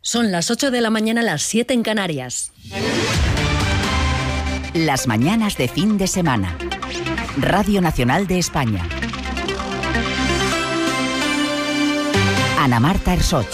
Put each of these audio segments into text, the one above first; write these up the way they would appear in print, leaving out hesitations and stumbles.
Son las 8 de la mañana, las 7 en Canarias. Las mañanas de fin de semana. Radio Nacional de España. Ana Marta Ersoch.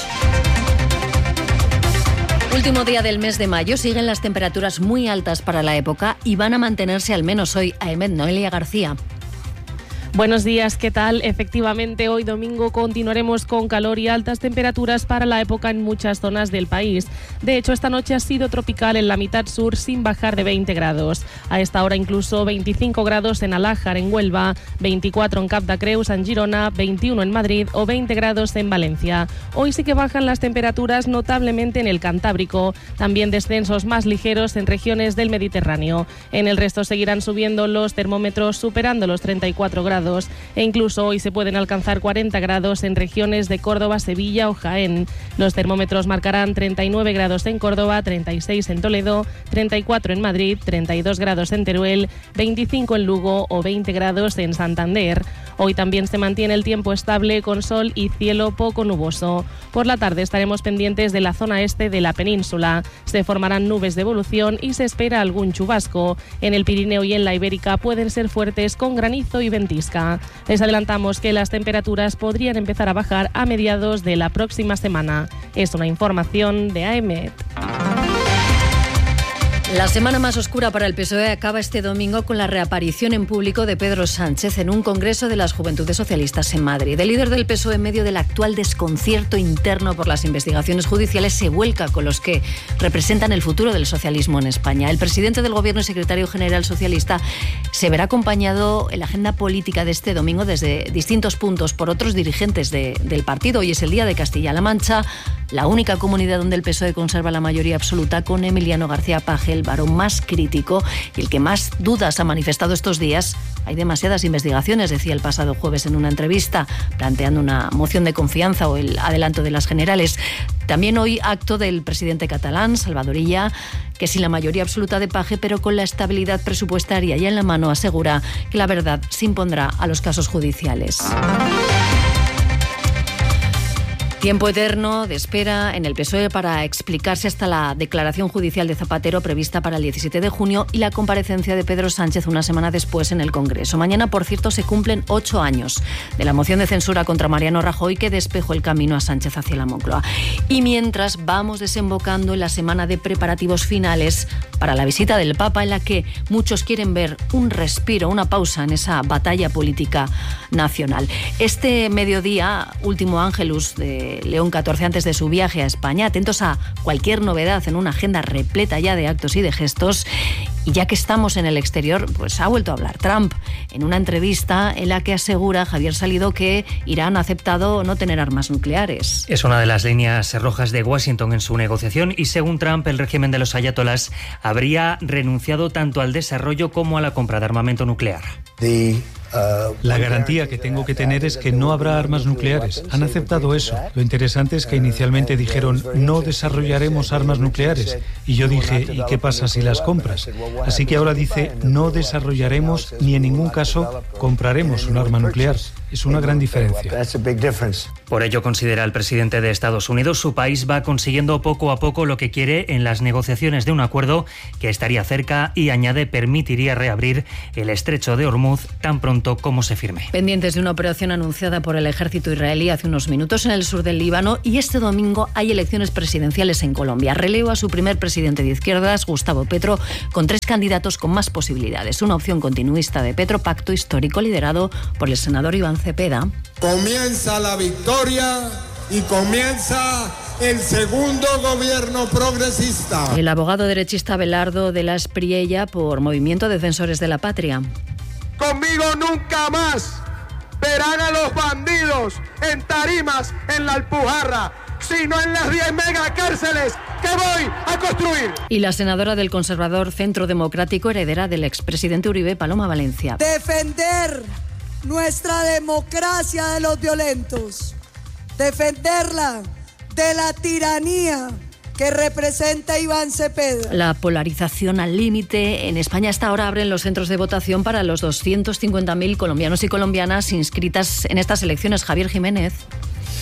Último día del mes de mayo, siguen las temperaturas muy altas para la época y van a mantenerse al menos hoy. Ahmed Noelia García. Buenos días, ¿qué tal? Efectivamente, hoy domingo continuaremos con calor y altas temperaturas para la época en muchas zonas del país. De hecho, esta noche ha sido tropical en la mitad sur sin bajar de 20 grados. A esta hora incluso 25 grados en Alájar, en Huelva, 24 en Cap de Creus, en Girona, 21 en Madrid o 20 grados en Valencia. Hoy sí que bajan las temperaturas notablemente en el Cantábrico, también descensos más ligeros en regiones del Mediterráneo. En el resto seguirán subiendo los termómetros superando los 34 grados. E incluso hoy se pueden alcanzar 40 grados en regiones de Córdoba, Sevilla o Jaén. Los termómetros marcarán 39 grados en Córdoba, 36 en Toledo, 34 en Madrid, 32 grados en Teruel, 25 en Lugo o 20 grados en Santander. Hoy también se mantiene el tiempo estable con sol y cielo poco nuboso. Por la tarde estaremos pendientes de la zona este de la península. Se formarán nubes de evolución y se espera algún chubasco. En el Pirineo y en la Ibérica pueden ser fuertes con granizo y ventisca. Les adelantamos que las temperaturas podrían empezar a bajar a mediados de la próxima semana. Es una información de AEMET. La semana más oscura para el PSOE acaba este domingo con la reaparición en público de Pedro Sánchez en un congreso de las Juventudes Socialistas en Madrid. El líder del PSOE, en medio del actual desconcierto interno por las investigaciones judiciales, se vuelca con los que representan el futuro del socialismo en España. El presidente del Gobierno y secretario general socialista se verá acompañado en la agenda política de este domingo desde distintos puntos por otros dirigentes del partido. Hoy es el día de Castilla-La Mancha, la única comunidad donde el PSOE conserva la mayoría absoluta, con Emiliano García Paje, el varón más crítico y el que más dudas ha manifestado estos días. Hay demasiadas investigaciones, decía el pasado jueves en una entrevista, planteando una moción de confianza o el adelanto de las generales. También hoy acto del presidente catalán, Salvador Illa, que sin la mayoría absoluta de Paje, pero con la estabilidad presupuestaria ya en la mano, asegura que la verdad se impondrá a los casos judiciales. Tiempo eterno de espera en el PSOE para explicarse hasta la declaración judicial de Zapatero prevista para el 17 de junio y la comparecencia de Pedro Sánchez una semana después en el Congreso. Mañana, por cierto, se cumplen 8 años de la moción de censura contra Mariano Rajoy que despejó el camino a Sánchez hacia la Moncloa. Y mientras vamos desembocando en la semana de preparativos finales para la visita del Papa, en la que muchos quieren ver un respiro, una pausa en esa batalla política nacional. Este mediodía, último Ángelus de León XIV antes de su viaje a España, atentos a cualquier novedad en una agenda repleta ya de actos y de gestos. Y ya que estamos en el exterior, pues ha vuelto a hablar Trump en una entrevista en la que asegura Javier Salido que Irán ha aceptado no tener armas nucleares. Es una de las líneas rojas de Washington en su negociación y, según Trump, el régimen de los ayatolás habría renunciado tanto al desarrollo como a la compra de armamento nuclear. La garantía que tengo que tener es que no habrá armas nucleares. Han aceptado eso. Lo interesante es que inicialmente dijeron no desarrollaremos armas nucleares. Y yo dije, ¿y qué pasa si las compras? Así que ahora dice no desarrollaremos ni en ningún caso compraremos un arma nuclear. Es una gran diferencia. Por ello, considera el presidente de Estados Unidos, su país va consiguiendo poco a poco lo que quiere en las negociaciones de un acuerdo que estaría cerca y, añade, permitiría reabrir el estrecho de Hormuz tan pronto como se firme. Pendientes de una operación anunciada por el ejército israelí hace unos minutos en el sur del Líbano, y este domingo hay elecciones presidenciales en Colombia. Releva a su primer presidente de izquierdas, Gustavo Petro, con 3 candidatos con más posibilidades. Una opción continuista de Petro, pacto histórico liderado por el senador Iván Cepeda. Comienza la victoria y comienza el segundo gobierno progresista. El abogado derechista Abelardo de la Espriella por Movimiento Defensores de la Patria. Conmigo nunca más verán a los bandidos en tarimas en la Alpujarra, sino en las 10 megacárceles que voy a construir. Y la senadora del conservador Centro Democrático, heredera del expresidente Uribe, Paloma Valencia. Defender nuestra democracia de los violentos, defenderla de la tiranía que representa Iván Cepeda. La polarización al límite. En España hasta ahora abren los centros de votación para los 250.000 colombianos y colombianas inscritas en estas elecciones. Javier Jiménez.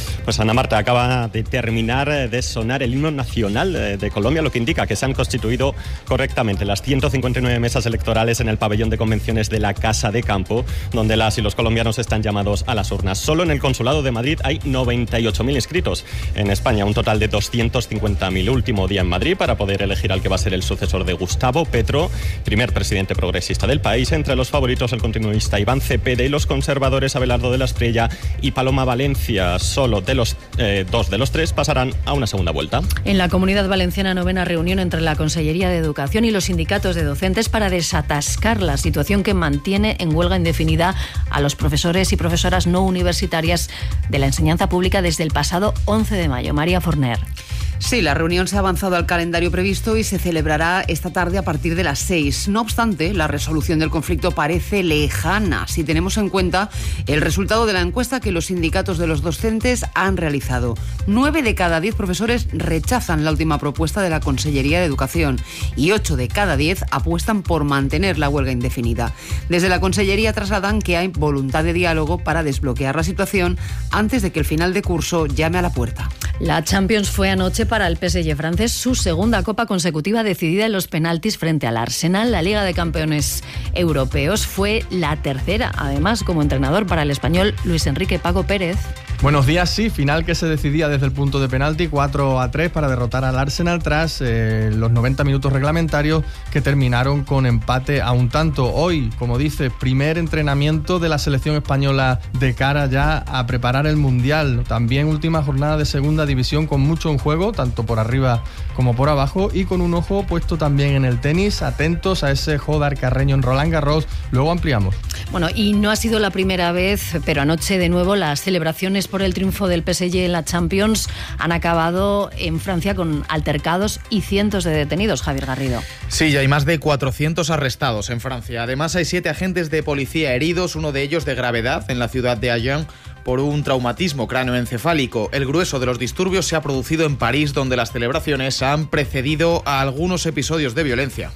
Pues Ana Marta, acaba de terminar de sonar el himno nacional de Colombia, lo que indica que se han constituido correctamente las 159 mesas electorales en el pabellón de convenciones de la Casa de Campo, donde las y los colombianos están llamados a las urnas. Solo en el Consulado de Madrid hay 98.000 inscritos. En España, un total de 250.000. Último día en Madrid para poder elegir al que va a ser el sucesor de Gustavo Petro, primer presidente progresista del país. Entre los favoritos, el continuista Iván Cepeda y los conservadores Abelardo de la Espriella y Paloma Valencia. Solo de los dos de los tres pasarán a una segunda vuelta. En la Comunidad Valenciana, novena reunión entre la Consellería de Educación y los sindicatos de docentes para desatascar la situación que mantiene en huelga indefinida a los profesores y profesoras no universitarias de la enseñanza pública desde el pasado 11 de mayo. María Forner. Sí, la reunión se ha avanzado al calendario previsto y se celebrará esta tarde a partir de las 6. No obstante, la resolución del conflicto parece lejana si tenemos en cuenta el resultado de la encuesta que los sindicatos de los docentes han realizado. 9 de cada 10 profesores rechazan la última propuesta de la Consellería de Educación y 8 de cada 10 apuestan por mantener la huelga indefinida. Desde la Consellería trasladan que hay voluntad de diálogo para desbloquear la situación antes de que el final de curso llame a la puerta. La Champions fue anoche para el PSG francés su segunda copa consecutiva decidida en los penaltis frente al Arsenal. La Liga de Campeones Europeos fue la tercera, además, como entrenador para el español Luis Enrique Paco Pérez. Buenos días, sí, final que se decidía desde el punto de penalti, 4-3 para derrotar al Arsenal tras los 90 minutos reglamentarios que terminaron con empate a un tanto. Hoy, como dice, primer entrenamiento de la selección española de cara ya a preparar el Mundial. También última jornada de segunda división con mucho en juego, tanto por arriba como por abajo, y con un ojo puesto también en el tenis. Atentos a ese Jodar Carreño en Roland Garros. Luego ampliamos. Bueno, y no ha sido la primera vez, pero anoche de nuevo las celebraciones por el triunfo del PSG en la Champions han acabado en Francia con altercados y cientos de detenidos. Javier Garrido. Sí, ya hay más de 400 arrestados en Francia. Además, hay 7 agentes de policía heridos, uno de ellos de gravedad en la ciudad de Agen por un traumatismo cráneoencefálico. El grueso de los disturbios se ha producido en París, donde las celebraciones han precedido a algunos episodios de violencia.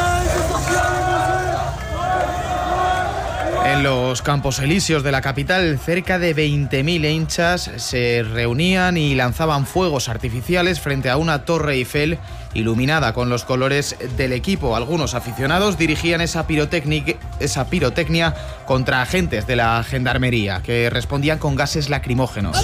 En los Campos Elíseos de la capital, cerca de 20.000 hinchas se reunían y lanzaban fuegos artificiales frente a una torre Eiffel iluminada con los colores del equipo. Algunos aficionados dirigían esa pirotecnia contra agentes de la gendarmería que respondían con gases lacrimógenos.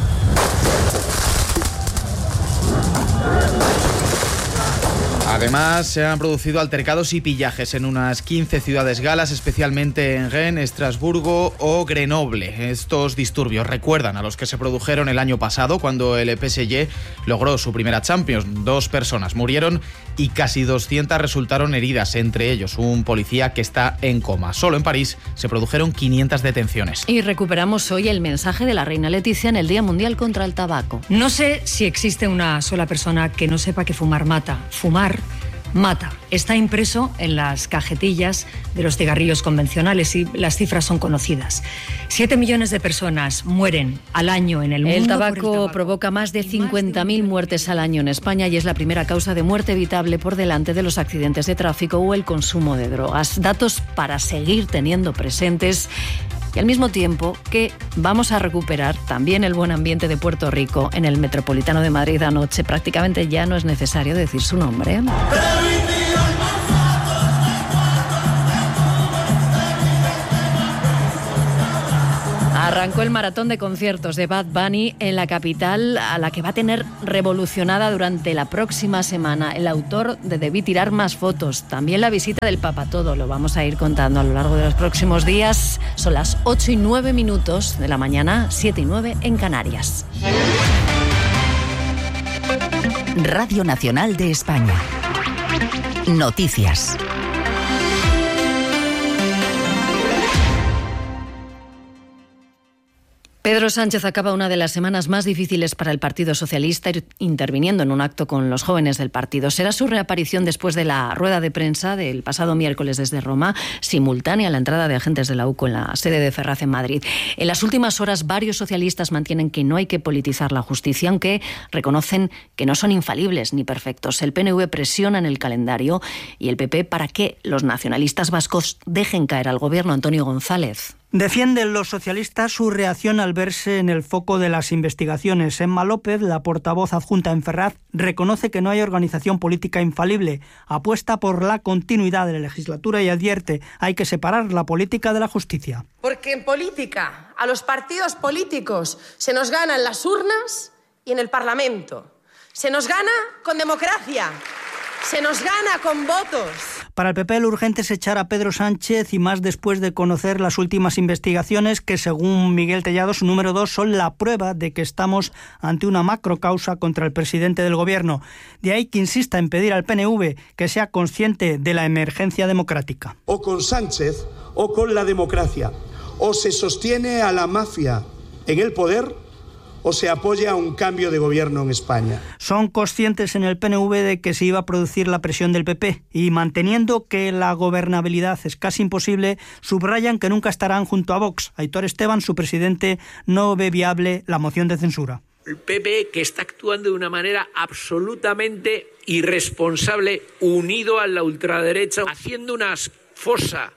Además, se han producido altercados y pillajes en unas 15 ciudades galas, especialmente en Rennes, Estrasburgo o Grenoble. Estos disturbios recuerdan a los que se produjeron el año pasado, cuando el PSG logró su primera Champions. 2 personas murieron y casi 200 resultaron heridas, entre ellos un policía que está en coma. Solo en París se produjeron 500 detenciones. Y recuperamos hoy el mensaje de la reina Leticia en el Día Mundial contra el Tabaco. No sé si existe una sola persona que no sepa que fumar mata. Fumar mata. Está impreso en las cajetillas de los cigarrillos convencionales y las cifras son conocidas. 7 millones de personas mueren al año en el mundo. El tabaco provoca más de 50.000 muertes al año en España y es la primera causa de muerte evitable por delante de los accidentes de tráfico o el consumo de drogas. Datos para seguir teniendo presentes. Y al mismo tiempo que vamos a recuperar también el buen ambiente de Puerto Rico en el Metropolitano de Madrid anoche. Prácticamente ya no es necesario decir su nombre. Arrancó el maratón de conciertos de Bad Bunny en la capital, a la que va a tener revolucionada durante la próxima semana. El autor de Debí tirar más fotos, también la visita del Papa. Todo lo vamos a ir contando a lo largo de los próximos días. Son las 8:09 de la mañana, 7:09 en Canarias. Radio Nacional de España. Noticias. Pedro Sánchez acaba una de las semanas más difíciles para el Partido Socialista, interviniendo en un acto con los jóvenes del partido. Será su reaparición después de la rueda de prensa del pasado miércoles desde Roma, simultánea a la entrada de agentes de la UCO en la sede de Ferraz en Madrid. En las últimas horas, varios socialistas mantienen que no hay que politizar la justicia, aunque reconocen que no son infalibles ni perfectos. El PNV presiona en el calendario y el PP para que los nacionalistas vascos dejen caer al gobierno. Antonio González. Defienden los socialistas su reacción al verse en el foco de las investigaciones. Emma López, la portavoz adjunta en Ferraz, reconoce que no hay organización política infalible, apuesta por la continuidad de la legislatura y advierte: hay que separar la política de la justicia. Porque en política, a los partidos políticos se nos gana en las urnas y en el Parlamento. Se nos gana con democracia, se nos gana con votos. Para el PP lo urgente es echar a Pedro Sánchez, y más después de conocer las últimas investigaciones que, según Miguel Tellado, su número 2, son la prueba de que estamos ante una macrocausa contra el presidente del Gobierno. De ahí que insista en pedir al PNV que sea consciente de la emergencia democrática. O con Sánchez o con la democracia. O se sostiene a la mafia en el poder o se apoya a un cambio de gobierno en España. Son conscientes en el PNV de que se iba a producir la presión del PP y, manteniendo que la gobernabilidad es casi imposible, subrayan que nunca estarán junto a Vox. Aitor Esteban, su presidente, no ve viable la moción de censura. El PP, que está actuando de una manera absolutamente irresponsable, unido a la ultraderecha, haciendo una fosa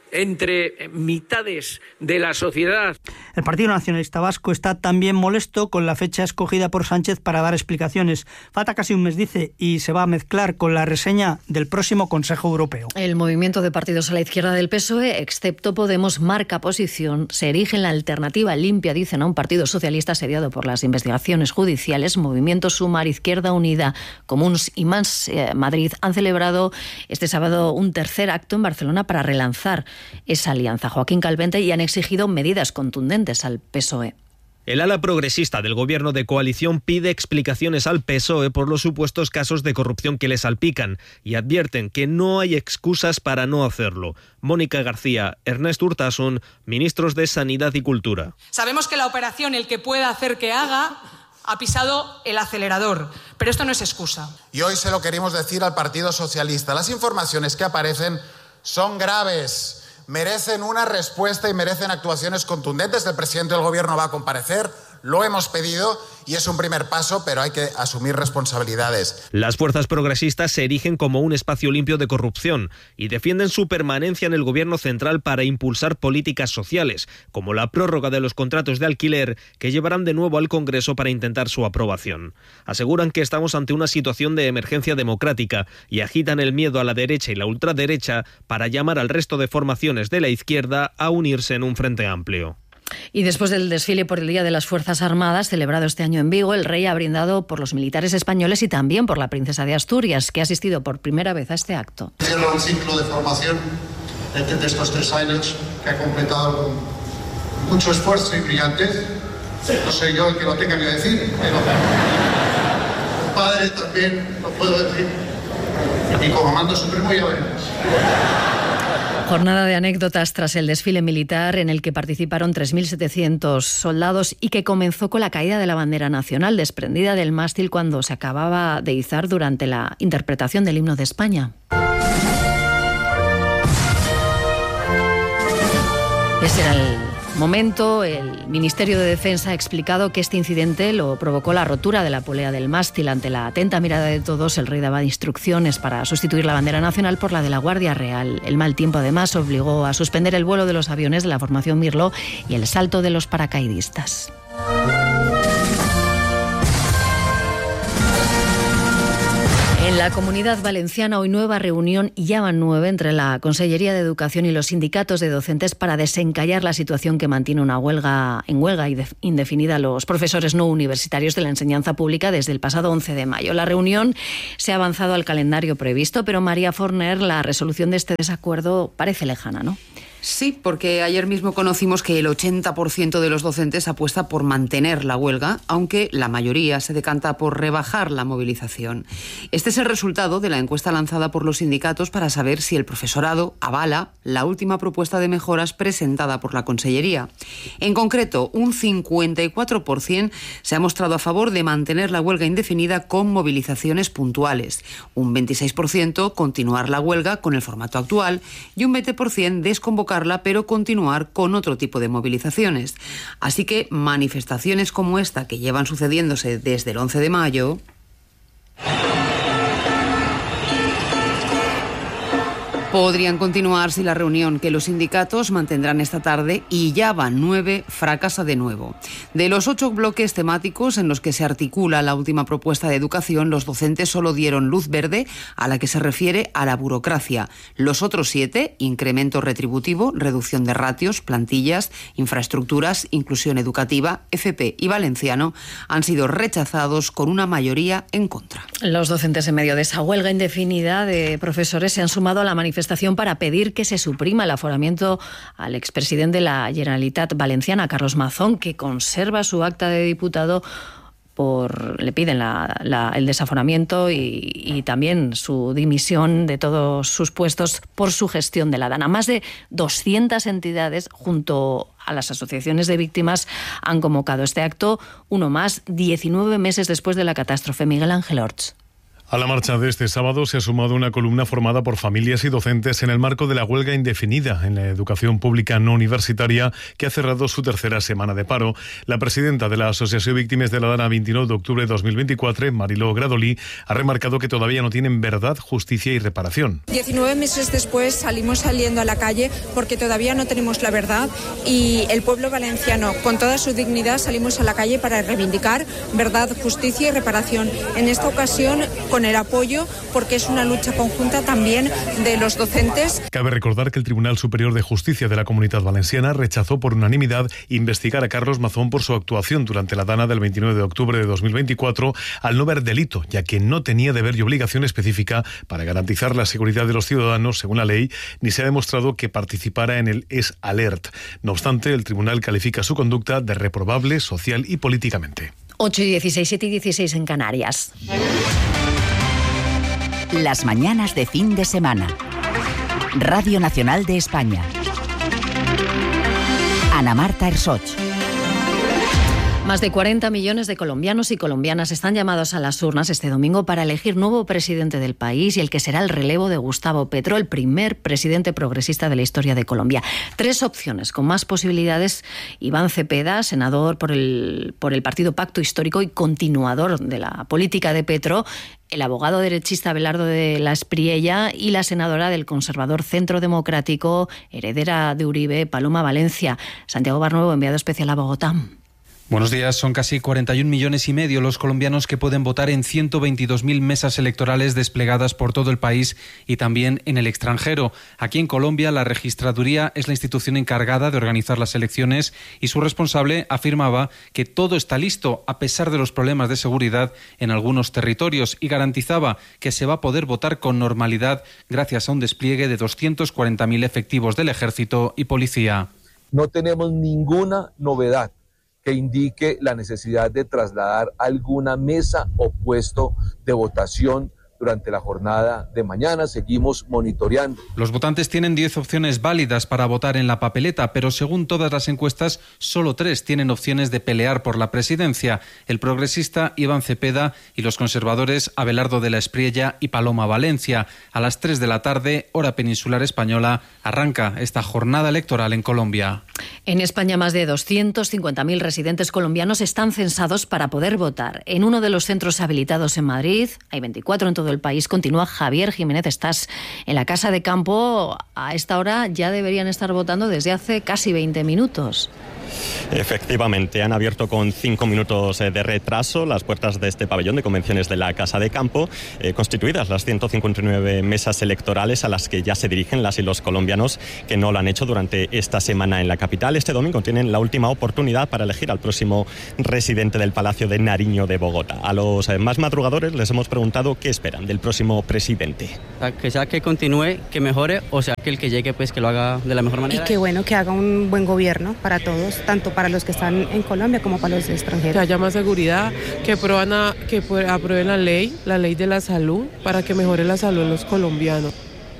entre mitades de la sociedad. El Partido Nacionalista Vasco está también molesto con la fecha escogida por Sánchez para dar explicaciones. Falta casi un mes, dice, y se va a mezclar con la reseña del próximo Consejo Europeo. El movimiento de partidos a la izquierda del PSOE, excepto Podemos, marca posición, se erige en la alternativa limpia, dicen, a un partido socialista asediado por las investigaciones judiciales. Movimiento Sumar, Izquierda Unida, Comuns y Más Madrid han celebrado este sábado un tercer acto en Barcelona para relanzar esa alianza. Joaquín Calvente, y han exigido medidas contundentes al PSOE. El ala progresista del gobierno de coalición pide explicaciones al PSOE por los supuestos casos de corrupción que le salpican y advierten que no hay excusas para no hacerlo. Mónica García, Ernest Urtasun, ministros de Sanidad y Cultura. Sabemos que la operación El que pueda hacer que haga ha pisado el acelerador, pero esto no es excusa. Y hoy se lo queremos decir al Partido Socialista. Las informaciones que aparecen son graves. Merecen una respuesta y merecen actuaciones contundentes. El presidente del Gobierno va a comparecer, lo hemos pedido y es un primer paso, pero hay que asumir responsabilidades. Las fuerzas progresistas se erigen como un espacio limpio de corrupción y defienden su permanencia en el Gobierno central para impulsar políticas sociales, como la prórroga de los contratos de alquiler, que llevarán de nuevo al Congreso para intentar su aprobación. Aseguran que estamos ante una situación de emergencia democrática y agitan el miedo a la derecha y la ultraderecha para llamar al resto de formaciones de la izquierda a unirse en un frente amplio. Y después del desfile por el Día de las Fuerzas Armadas, celebrado este año en Vigo, el rey ha brindado por los militares españoles y también por la princesa de Asturias, que ha asistido por primera vez a este acto. Cierra un ciclo de formación de estos 3 años que ha completado con mucho esfuerzo y brillantez. No soy yo el que lo tenga que decir, pero como padre también lo puedo decir. Y como mando supremo ya veremos. Jornada de anécdotas tras el desfile militar en el que participaron 3.700 soldados y que comenzó con la caída de la bandera nacional desprendida del mástil cuando se acababa de izar durante la interpretación del himno de España. Ese era el momento. El Ministerio de Defensa ha explicado que este incidente lo provocó la rotura de la polea del mástil. Ante la atenta mirada de todos, el rey daba instrucciones para sustituir la bandera nacional por la de la Guardia Real. El mal tiempo, además, obligó a suspender el vuelo de los aviones de la formación Mirlo y el salto de los paracaidistas. En la Comunidad Valenciana, hoy nueva reunión, y ya van 9, entre la Consellería de Educación y los sindicatos de docentes para desencallar la situación que mantiene una huelga indefinida a los profesores no universitarios de la enseñanza pública desde el pasado 11 de mayo. La reunión se ha avanzado al calendario previsto, pero María Forner, la resolución de este desacuerdo parece lejana, ¿no? Sí, porque ayer mismo conocimos que el 80% de los docentes apuesta por mantener la huelga, aunque la mayoría se decanta por rebajar la movilización. Este es el resultado de la encuesta lanzada por los sindicatos para saber si el profesorado avala la última propuesta de mejoras presentada por la Consellería. En concreto, un 54% se ha mostrado a favor de mantener la huelga indefinida con movilizaciones puntuales, un 26% continuar la huelga con el formato actual y un 20% desconvocar, pero continuar con otro tipo de movilizaciones. Así que manifestaciones como esta, que llevan sucediéndose desde el 11 de mayo... Podrían continuar si la reunión que los sindicatos mantendrán esta tarde, y ya van 9, fracasa de nuevo. De los 8 bloques temáticos en los que se articula la última propuesta de educación, los docentes solo dieron luz verde a la que se refiere a la burocracia. Los otros 7, incremento retributivo, reducción de ratios, plantillas, infraestructuras, inclusión educativa, FP y valenciano, han sido rechazados con una mayoría en contra. Los docentes, en medio de esa huelga indefinida de profesores, se han sumado a la manifestación para pedir que se suprima el aforamiento al expresidente de la Generalitat Valenciana, Carlos Mazón, que conserva su acta de diputado. Le piden el desaforamiento y también su dimisión de todos sus puestos por su gestión de la Dana. Más de 200 entidades, junto a las asociaciones de víctimas, han convocado este acto, uno más, 19 meses después de la catástrofe. Miguel Ángel Orts. A la marcha de este sábado se ha sumado una columna formada por familias y docentes en el marco de la huelga indefinida en la educación pública no universitaria, que ha cerrado su tercera semana de paro. La presidenta de la Asociación Víctimes de la Dana 29 de octubre de 2024, Mariló Gradolí, ha remarcado que todavía no tienen verdad, justicia y reparación. 19 meses después salimos saliendo a la calle porque todavía no tenemos la verdad, y el pueblo valenciano, con toda su dignidad, salimos a la calle para reivindicar verdad, justicia y reparación. En esta ocasión, con el apoyo, porque es una lucha conjunta también de los docentes. Cabe recordar que el Tribunal Superior de Justicia de la Comunidad Valenciana rechazó por unanimidad investigar a Carlos Mazón por su actuación durante la Dana del 29 de octubre de 2024 al no ver delito, ya que no tenía deber y obligación específica para garantizar la seguridad de los ciudadanos, según la ley, ni se ha demostrado que participara en el Es Alert. No obstante, el tribunal califica su conducta de reprobable social y políticamente. 8:16, 7:16 en Canarias. Las mañanas de fin de semana. Radio Nacional de España. Ana Marta Ersoch. Más de 40 millones de colombianos y colombianas están llamados a las urnas este domingo para elegir nuevo presidente del país y el que será el relevo de Gustavo Petro, el primer presidente progresista de la historia de Colombia. 3 opciones con más posibilidades: Iván Cepeda, senador por el partido Pacto Histórico y continuador de la política de Petro; el abogado derechista Abelardo de la Espriella; y la senadora del conservador Centro Democrático, heredera de Uribe, Paloma Valencia. Santiago Barnuevo, enviado especial a Bogotá. Buenos días. Son casi 41,5 millones los colombianos que pueden votar en 122.000 mesas electorales desplegadas por todo el país y también en el extranjero. Aquí en Colombia, la registraduría es la institución encargada de organizar las elecciones y su responsable afirmaba que todo está listo a pesar de los problemas de seguridad en algunos territorios, y garantizaba que se va a poder votar con normalidad gracias a un despliegue de 240.000 efectivos del ejército y policía. No tenemos ninguna novedad que indique la necesidad de trasladar alguna mesa o puesto de votación durante la jornada de mañana. Seguimos monitoreando. Los votantes tienen 10 opciones válidas para votar en la papeleta, pero según todas las encuestas, solo 3 tienen opciones de pelear por la presidencia: el progresista Iván Cepeda y los conservadores Abelardo de la Espriella y Paloma Valencia. A las 3 de la tarde, hora peninsular española, arranca esta jornada electoral en Colombia. En España, más de 250.000 residentes colombianos están censados para poder votar. En uno de los centros habilitados en Madrid, hay 24 en todo el país. Continúa Javier Jiménez. Estás en la Casa de Campo. A esta hora ya deberían estar votando desde hace casi 20 minutos. Efectivamente, han abierto con 5 minutos de retraso las puertas de este pabellón de convenciones de la Casa de Campo, constituidas las 159 mesas electorales a las que ya se dirigen las y los colombianos que no lo han hecho durante esta semana en la capital. Este domingo tienen la última oportunidad para elegir al próximo residente del Palacio de Nariño de Bogotá. A los más madrugadores les hemos preguntado qué esperan del próximo presidente. Que sea que continúe, que mejore, o sea que el que llegue pues que lo haga de la mejor manera. Y que bueno, que haga un buen gobierno para todos, tanto para los que están en Colombia como para los extranjeros. Que haya más seguridad, que aprueben la ley de la salud, para que mejore la salud de los colombianos.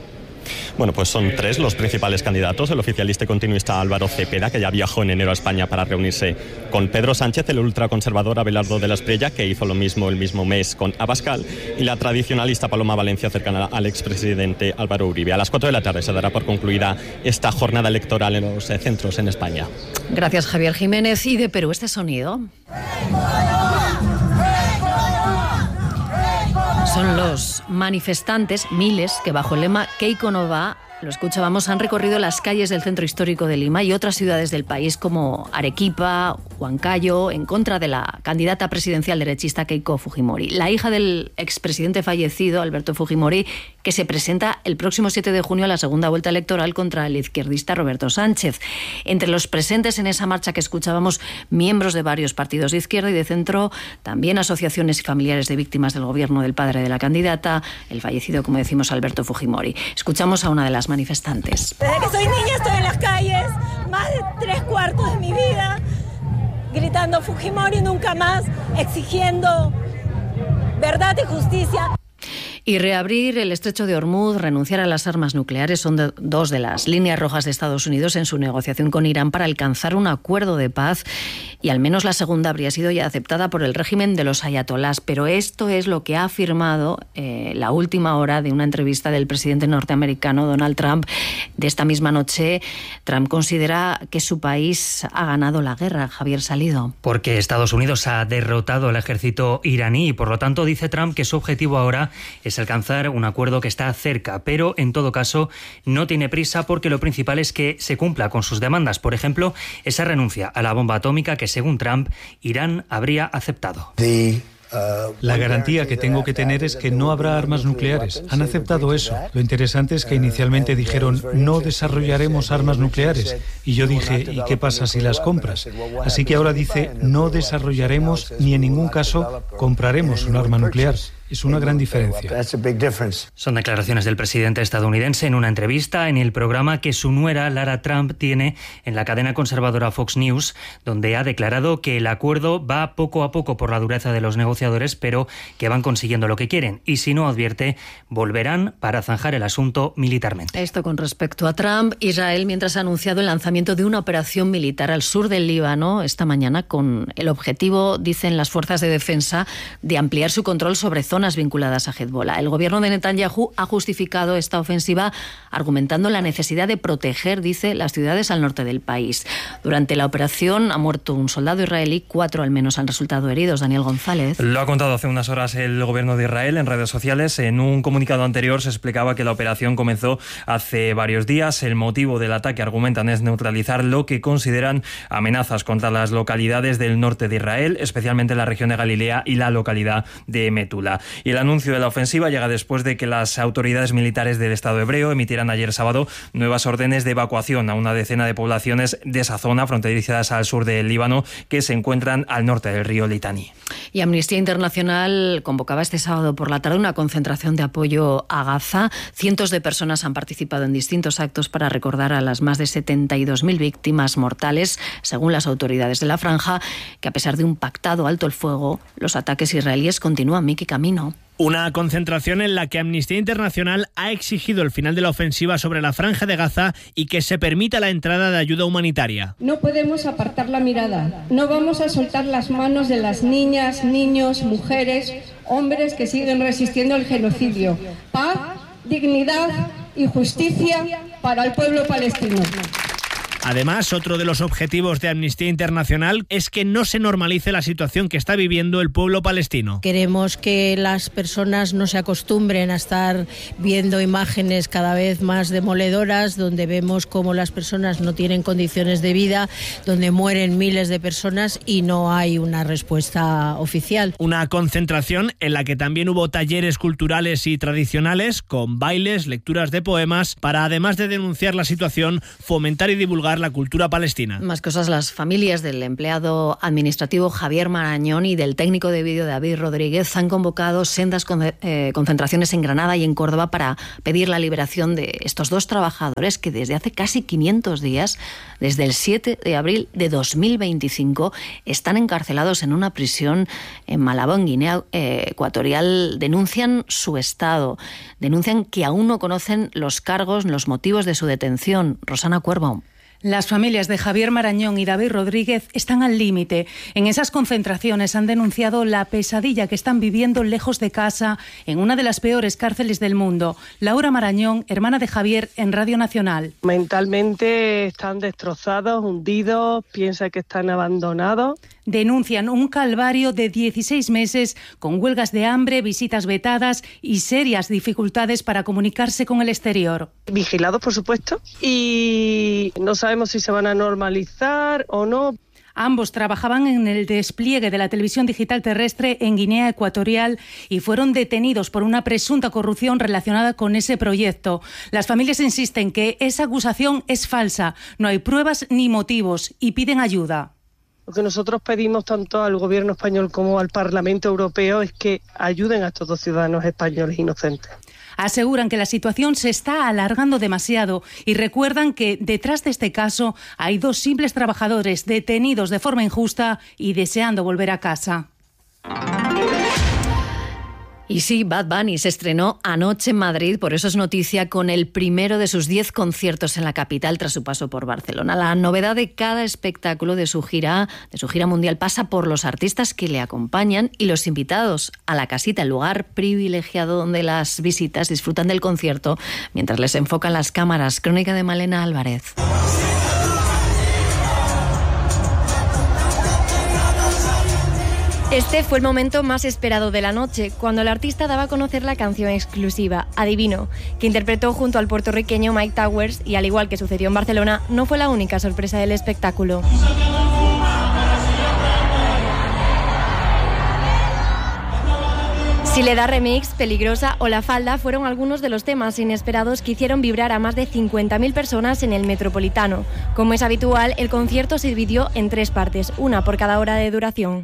Bueno, pues son 3 los principales candidatos: el oficialista y continuista Álvaro Cepeda, que ya viajó en enero a España para reunirse con Pedro Sánchez; el ultraconservador Abelardo de la Espriella, que hizo lo mismo el mismo mes con Abascal; y la tradicionalista Paloma Valencia, cercana al expresidente Álvaro Uribe. A las 4 de la tarde se dará por concluida esta jornada electoral en los centros en España. Gracias, Javier Jiménez. Y de Perú, este sonido. Son los manifestantes, miles, que bajo el lema Keiko no va, lo escuchábamos, han recorrido las calles del centro histórico de Lima y otras ciudades del país como Arequipa, Huancayo, en contra de la candidata presidencial derechista Keiko Fujimori, la hija del expresidente fallecido, Alberto Fujimori, que se presenta el próximo 7 de junio a la segunda vuelta electoral contra el izquierdista Roberto Sánchez. Entre los presentes en esa marcha que escuchábamos, miembros de varios partidos de izquierda y de centro, también asociaciones y familiares de víctimas del gobierno del padre de la candidata, el fallecido, como decimos, Alberto Fujimori. Escuchamos a una de las manifestantes. Desde que soy niña estoy en las calles, más de 3/4 de mi vida, gritando Fujimori nunca más, exigiendo verdad y justicia. Y reabrir el estrecho de Hormuz, renunciar a las armas nucleares son dos de las líneas rojas de Estados Unidos en su negociación con Irán para alcanzar un acuerdo de paz, y al menos la segunda habría sido ya aceptada por el régimen de los ayatolás. Pero esto es lo que ha afirmado la última hora de una entrevista del presidente norteamericano Donald Trump de esta misma noche. Trump considera que su país ha ganado la guerra. Javier Salido. Porque Estados Unidos ha derrotado al ejército iraní y por lo tanto dice Trump que su objetivo ahora es alcanzar un acuerdo que está cerca, pero en todo caso no tiene prisa porque lo principal es que se cumpla con sus demandas. Por ejemplo, esa renuncia a la bomba atómica que, según Trump, Irán habría aceptado. La garantía que tengo que tener es que no habrá armas nucleares. Han aceptado eso. Lo interesante es que inicialmente dijeron no desarrollaremos armas nucleares. Y yo dije, ¿y qué pasa si las compras? Así que ahora dice no desarrollaremos ni en ningún caso compraremos un arma nuclear. Es una gran diferencia. Son declaraciones del presidente estadounidense en una entrevista en el programa que su nuera, Lara Trump, tiene en la cadena conservadora Fox News, donde ha declarado que el acuerdo va poco a poco por la dureza de los negociadores, pero que van consiguiendo lo que quieren. Y si no, advierte, volverán para zanjar el asunto militarmente. Esto con respecto a Trump. Israel, mientras ha anunciado el lanzamiento de una operación militar al sur del Líbano esta mañana con el objetivo, dicen las fuerzas de defensa, de ampliar su control sobre zonas vinculadas a Hezbollah. El gobierno de Netanyahu ha justificado esta ofensiva argumentando la necesidad de proteger, dice, las ciudades al norte del país. Durante la operación ha muerto un soldado israelí, 4 al menos han resultado heridos. Daniel González. Lo ha contado hace unas horas el gobierno de Israel en redes sociales. En un comunicado anterior se explicaba que la operación comenzó hace varios días. El motivo del ataque, argumentan, es neutralizar lo que consideran amenazas contra las localidades del norte de Israel, especialmente la región de Galilea y la localidad de Metula. Y el anuncio de la ofensiva llega después de que las autoridades militares del Estado hebreo emitieran ayer sábado nuevas órdenes de evacuación a una decena de poblaciones de esa zona fronterizas al sur del Líbano que se encuentran al norte del río Litani. Y Amnistía Internacional convocaba este sábado por la tarde una concentración de apoyo a Gaza. Cientos de personas han participado en distintos actos para recordar a las más de 72.000 víctimas mortales, según las autoridades de la franja, que a pesar de un pactado alto el fuego, los ataques israelíes continúan. Miki Camino. Una concentración en la que Amnistía Internacional ha exigido el final de la ofensiva sobre la Franja de Gaza y que se permita la entrada de ayuda humanitaria. No podemos apartar la mirada. No vamos a soltar las manos de las niñas, niños, mujeres, hombres que siguen resistiendo el genocidio. Paz, dignidad y justicia para el pueblo palestino. Además, otro de los objetivos de Amnistía Internacional es que no se normalice la situación que está viviendo el pueblo palestino. Queremos que las personas no se acostumbren a estar viendo imágenes cada vez más demoledoras, donde vemos cómo las personas no tienen condiciones de vida, donde mueren miles de personas y no hay una respuesta oficial. Una concentración en la que también hubo talleres culturales y tradicionales, con bailes, lecturas de poemas, para además de denunciar la situación, fomentar y divulgar la cultura palestina. Más cosas. Las familias del empleado administrativo Javier Marañón y del técnico de vídeo David Rodríguez han convocado sendas concentraciones en Granada y en Córdoba para pedir la liberación de estos dos trabajadores que desde hace casi 500 días, desde el 7 de abril de 2025, están encarcelados en una prisión en Malabo, en Guinea Ecuatorial. Denuncian su estado, denuncian que aún no conocen los cargos, los motivos de su detención. Rosana Cuervo. Las familias de Javier Marañón y David Rodríguez están al límite. En esas concentraciones han denunciado la pesadilla que están viviendo lejos de casa en una de las peores cárceles del mundo. Laura Marañón, hermana de Javier, en Radio Nacional. Mentalmente están destrozados, hundidos, piensan que están abandonados. Denuncian un calvario de 16 meses con huelgas de hambre, visitas vetadas y serias dificultades para comunicarse con el exterior. Vigilados, por supuesto, y no sabemos si se van a normalizar o no. Ambos trabajaban en el despliegue de la televisión digital terrestre en Guinea Ecuatorial y fueron detenidos por una presunta corrupción relacionada con ese proyecto. Las familias insisten que esa acusación es falsa, no hay pruebas ni motivos y piden ayuda. Lo que nosotros pedimos tanto al gobierno español como al Parlamento Europeo es que ayuden a estos dos ciudadanos españoles inocentes. Aseguran que la situación se está alargando demasiado y recuerdan que detrás de este caso hay dos simples trabajadores detenidos de forma injusta y deseando volver a casa. Y sí, Bad Bunny se estrenó anoche en Madrid, por eso es noticia, con el primero de sus 10 conciertos en la capital tras su paso por Barcelona. La novedad de cada espectáculo de su gira mundial pasa por los artistas que le acompañan y los invitados a la casita, el lugar privilegiado donde las visitas disfrutan del concierto mientras les enfocan las cámaras. Crónica de Malena Álvarez. Este fue el momento más esperado de la noche, cuando el artista daba a conocer la canción exclusiva, Adivino, que interpretó junto al puertorriqueño Mike Towers, y al igual que sucedió en Barcelona, no fue la única sorpresa del espectáculo. Si le da remix, Peligrosa o La Falda fueron algunos de los temas inesperados que hicieron vibrar a más de 50.000 personas en el Metropolitano. Como es habitual, el concierto se dividió en 3 partes, una por cada hora de duración.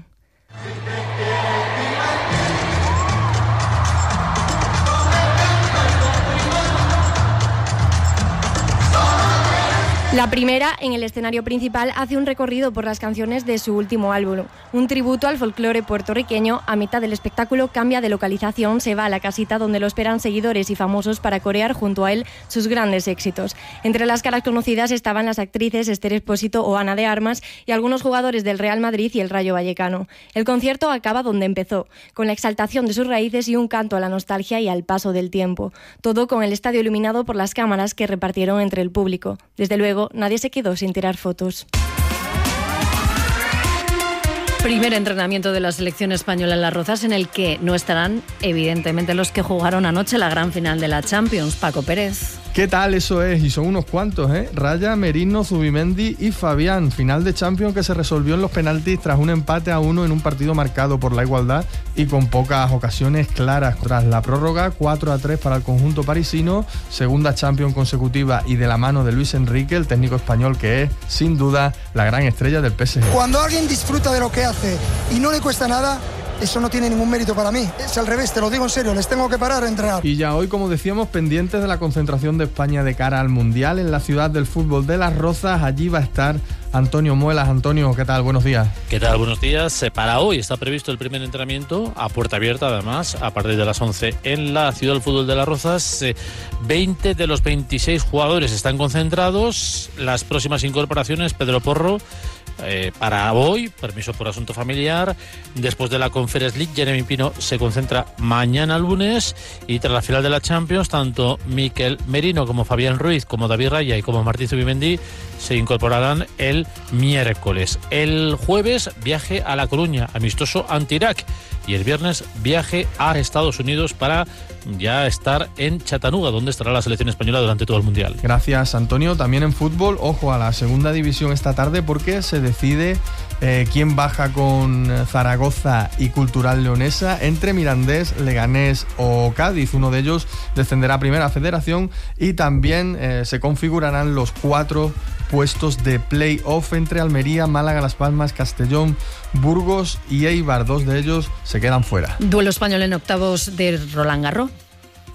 La primera, en el escenario principal, hace un recorrido por las canciones de su último álbum. Un tributo al folclore puertorriqueño. A mitad del espectáculo cambia de localización, se va a la casita donde lo esperan seguidores y famosos para corear junto a él sus grandes éxitos. Entre las caras conocidas estaban las actrices Esther Expósito o Ana de Armas y algunos jugadores del Real Madrid y el Rayo Vallecano. El concierto acaba donde empezó, con la exaltación de sus raíces y un canto a la nostalgia y al paso del tiempo. Todo con el estadio iluminado por las cámaras que repartieron entre el público. Desde luego, nadie se quedó sin tirar fotos. Primer entrenamiento de la selección española en Las Rozas, en el que no estarán, evidentemente, los que jugaron anoche la gran final de la Champions. Paco Pérez. ¿Qué tal? Eso es, y son unos cuantos, ¿eh? Raya, Merino, Zubimendi y Fabián. Final de Champions que se resolvió en los penaltis tras un empate a 1 en un partido marcado por la igualdad y con pocas ocasiones claras. Tras la prórroga, 4-3 para el conjunto parisino, segunda Champions consecutiva y de la mano de Luis Enrique, el técnico español que es, sin duda, la gran estrella del PSG. Cuando alguien disfruta de lo que hace y no le cuesta nada, eso no tiene ningún mérito para mí. Es al revés, te lo digo en serio, les tengo que parar a entrenar. Y ya hoy, como decíamos, pendientes de la concentración de España de cara al Mundial en la ciudad del fútbol de Las Rozas. Allí va a estar Antonio Muelas. Antonio, ¿qué tal? Buenos días. ¿Qué tal? Buenos días. Para hoy está previsto el primer entrenamiento a puerta abierta, además, a partir de las 11 en la ciudad del fútbol de Las Rozas. 20 de los 26 jugadores están concentrados. Las próximas incorporaciones, Pedro Porro, para hoy, permiso por asunto familiar. Después de la Conference League, Jeremy Pino se concentra mañana lunes, y tras la final de la Champions, tanto Mikel Merino como Fabián Ruiz, como David Raya y como Martín Zubimendi se incorporarán el miércoles. El jueves, viaje a La Coruña, amistoso ante Irak, y el viernes viaje a Estados Unidos para ya estar en Chattanooga, donde estará la selección española durante todo el Mundial. Gracias, Antonio. También en fútbol, ojo a la segunda división esta tarde, porque se decide quién baja con Zaragoza y Cultural Leonesa, entre Mirandés, Leganés o Cádiz. Uno de ellos descenderá a Primera Federación, y también se configurarán los 4 puestos de play-off entre Almería, Málaga, Las Palmas, Castellón, Burgos y Eibar. 2 de ellos se quedan fuera. Duelo español en octavos de Roland Garros.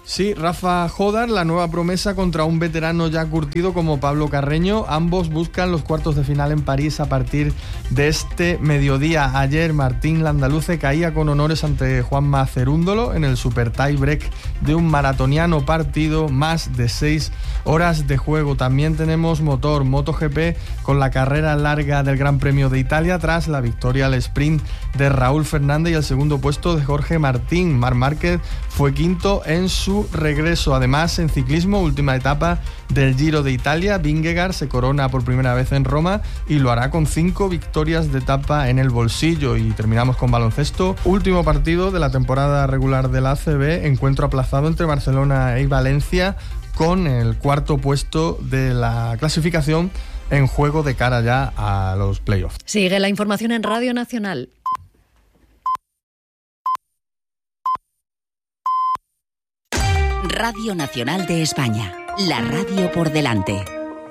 Sí, Rafa Jodar, la nueva promesa contra un veterano ya curtido como Pablo Carreño. Ambos buscan los cuartos de final en París a partir de este mediodía. Ayer Martín Landaluce caía con honores ante Juanma Cerúndolo en el super tie break de un maratoniano partido, más de 6 horas de juego. También tenemos motor, MotoGP, con la carrera larga del Gran Premio de Italia tras la victoria al sprint de Raúl Fernández y el segundo puesto de Jorge Martín. Marc Márquez fue quinto en su regreso. Además, en ciclismo, última etapa del Giro de Italia, Vingegaard se corona por primera vez en Roma y lo hará con 5 victorias de etapa en el bolsillo. Y terminamos con baloncesto, último partido de la temporada regular de la ACB, encuentro aplazado entre Barcelona y Valencia, con el cuarto puesto de la clasificación en juego de cara ya a los playoffs. Sigue la información en Radio Nacional. Radio Nacional de España, la radio por delante.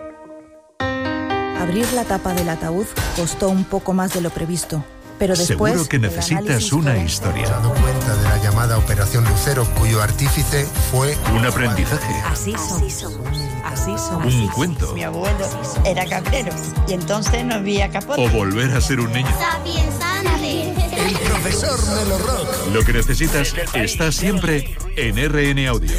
Abrir la tapa del ataúd costó un poco más de lo previsto, pero después... Seguro que necesitas una historia. He dado cuenta de la llamada Operación Lucero, cuyo artífice fue... Un aprendizaje. Así somos. Un cuento. Mi abuelo era cabrero y entonces no había capote. O volver a ser un niño. El profesor Melo Rock. Lo que necesitas está siempre en RN Audio.